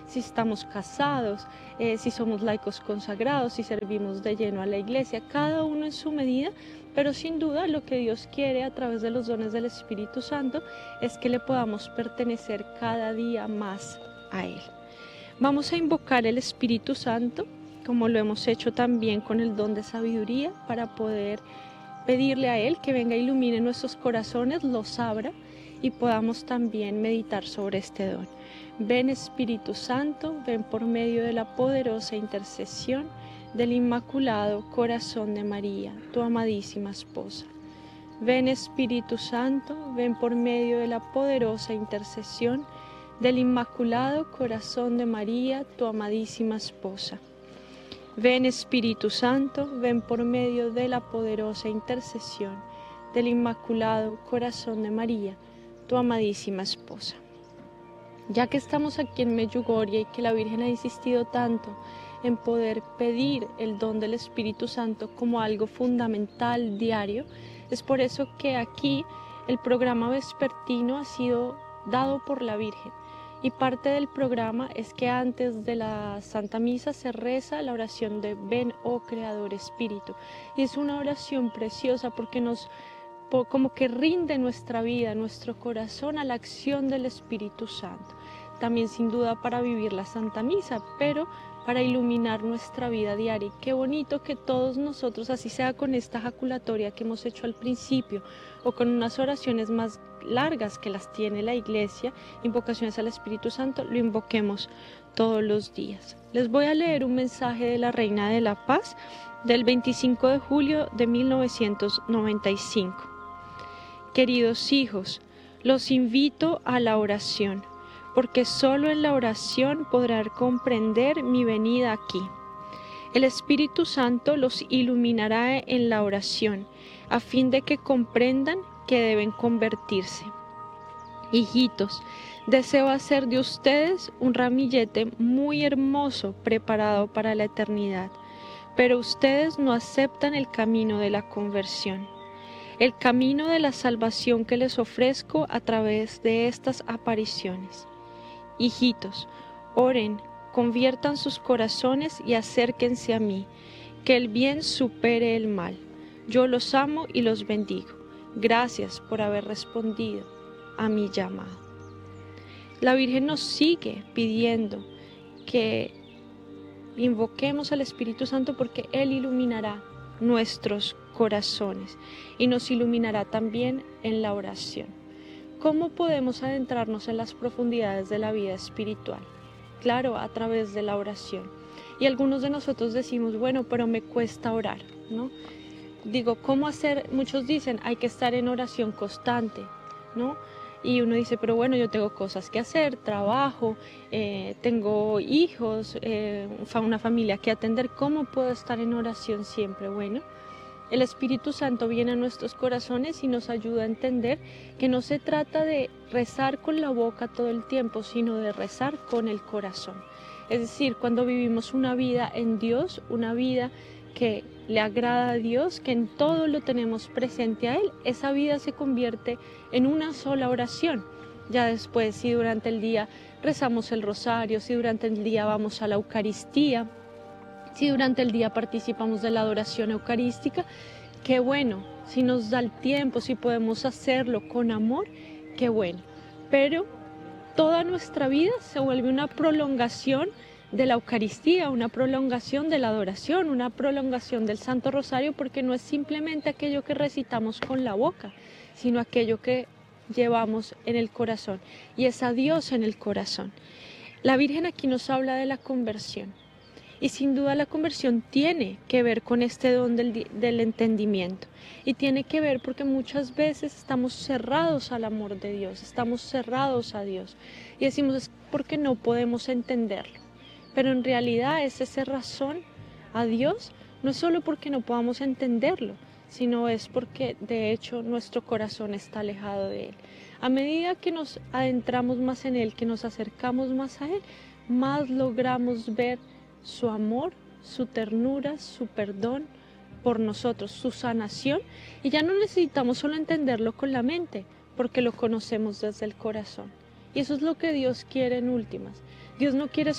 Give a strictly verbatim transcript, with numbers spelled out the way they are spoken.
si estamos casados, eh, si somos laicos consagrados, si servimos de lleno a la iglesia, cada uno en su medida, pero sin duda lo que Dios quiere a través de los dones del Espíritu Santo es que le podamos pertenecer cada día más a Él. Vamos a invocar el Espíritu Santo, como lo hemos hecho también con el don de sabiduría, para poder pedirle a Él que venga a iluminar nuestros corazones, los abra y podamos también meditar sobre este don. Ven Espíritu Santo, ven por medio de la poderosa intercesión del Inmaculado Corazón de María, tu amadísima esposa. Ven Espíritu Santo, ven por medio de la poderosa intercesión del Inmaculado Corazón de María, tu amadísima esposa. Ven Espíritu Santo, ven por medio de la poderosa intercesión del Inmaculado Corazón de María, tu amadísima esposa. Ya que estamos aquí en Medjugorje y que la Virgen ha insistido tanto en poder pedir el don del Espíritu Santo como algo fundamental diario, es por eso que aquí el programa vespertino ha sido dado por la Virgen. Y parte del programa es que antes de la Santa Misa se reza la oración de Ven, oh Creador Espíritu. Y es una oración preciosa porque nos como que rinde nuestra vida, nuestro corazón a la acción del Espíritu Santo. También sin duda para vivir la Santa Misa, pero para iluminar nuestra vida diaria. Y qué bonito que todos nosotros, así sea con esta jaculatoria que hemos hecho al principio o con unas oraciones más largas que las tiene la Iglesia, invocaciones al Espíritu Santo, lo invoquemos todos los días. Les voy a leer un mensaje de la Reina de la Paz del veinticinco de julio de mil novecientos noventa y cinco. Queridos hijos, los invito a la oración, porque solo en la oración podrán comprender mi venida aquí. El Espíritu Santo los iluminará en la oración, a fin de que comprendan que deben convertirse. Hijitos, deseo hacer de ustedes un ramillete muy hermoso preparado para la eternidad, pero ustedes no aceptan el camino de la conversión, el camino de la salvación que les ofrezco a través de estas apariciones. Hijitos, oren, conviertan sus corazones y acérquense a mí, que el bien supere el mal. Yo los amo y los bendigo. Gracias por haber respondido a mi llamado. La Virgen nos sigue pidiendo que invoquemos al Espíritu Santo porque Él iluminará nuestros corazones y nos iluminará también en la oración. ¿Cómo podemos adentrarnos en las profundidades de la vida espiritual? Claro, a través de la oración. Y algunos de nosotros decimos, bueno, pero me cuesta orar, ¿no? Digo, ¿cómo hacer? Muchos dicen, hay que estar en oración constante, ¿no? Y uno dice, pero bueno, yo tengo cosas que hacer, trabajo, eh, tengo hijos, eh, una familia que atender, ¿cómo puedo estar en oración siempre? Bueno, el Espíritu Santo viene a nuestros corazones y nos ayuda a entender que no se trata de rezar con la boca todo el tiempo, sino de rezar con el corazón. Es decir, cuando vivimos una vida en Dios, una vida que le agrada a Dios, que en todo lo tenemos presente a Él, esa vida se convierte en una sola oración. Ya después, si durante el día rezamos el rosario, si durante el día vamos a la Eucaristía, si durante el día participamos de la adoración eucarística, qué bueno, si nos da el tiempo, si podemos hacerlo con amor, qué bueno. Pero toda nuestra vida se vuelve una prolongación de la Eucaristía, una prolongación de la adoración, una prolongación del Santo Rosario, porque no es simplemente aquello que recitamos con la boca, sino aquello que llevamos en el corazón, y es a Dios en el corazón. La Virgen aquí nos habla de la conversión, y sin duda la conversión tiene que ver con este don del, del entendimiento, y tiene que ver porque muchas veces estamos cerrados al amor de Dios, estamos cerrados a Dios, y decimos es porque no podemos entenderlo. Pero en realidad ese cerrazón a Dios no es solo porque no podamos entenderlo, sino es porque de hecho nuestro corazón está alejado de Él. A medida que nos adentramos más en Él, que nos acercamos más a Él, más logramos ver su amor, su ternura, su perdón por nosotros, su sanación, y ya no necesitamos solo entenderlo con la mente, porque lo conocemos desde el corazón. Y eso es lo que Dios quiere en últimas. Dios no quiere